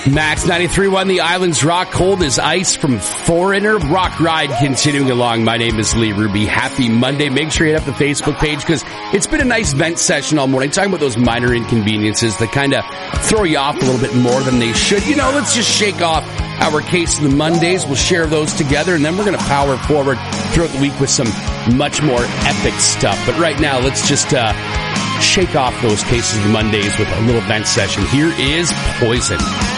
Max 93.1, the island's rock cold as ice from Foreigner. Rock Ride continuing along. My name is Lee Ruby. Happy Monday. Make sure you hit up the Facebook page because it's been a nice vent session all morning. Talking about those minor inconveniences that kind of throw you off a little bit more than they should. You know, let's just shake off our case of the Mondays. We'll share those together and then we're going to power forward throughout the week with some much more epic stuff. But right now, let's just shake off those cases of the Mondays with a little vent session. Here is Poison.